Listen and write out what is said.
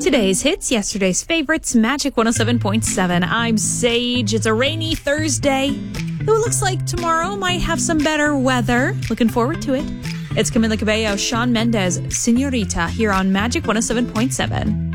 Today's hits, yesterday's favorites, Magic 107.7. I'm Sage. It's a rainy Thursday. It looks like tomorrow might have some better weather. Looking forward to it. It's Camila Cabello, Shawn Mendes, Señorita here on Magic 107.7.